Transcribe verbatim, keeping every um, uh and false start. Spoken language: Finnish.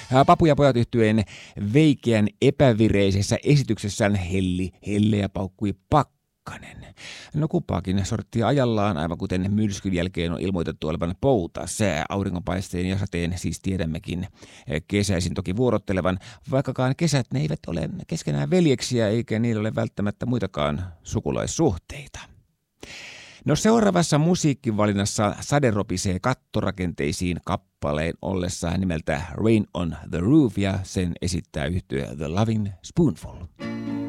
Papu ja pojat -yhtyeen veikeän epävireisessä esityksessään Helli, helle ja paukkui pakkanen. No kumpaakin sorttia ajallaan, aivan kuten myrskyn jälkeen on ilmoitettu olevan pouta sää, auringonpaisteen ja sateen siis tiedämmekin kesäisin toki vuorottelevan, vaikkakaan kesät ne eivät ole keskenään veljeksiä eikä niillä ole välttämättä muitakaan sukulaissuhteita. No seuraavassa musiikkivalinnassa sade ropisee kattorakenteisiin kappaleen ollessa nimeltä Rain on the Roof ja sen esittää yhtye The Loving Spoonful.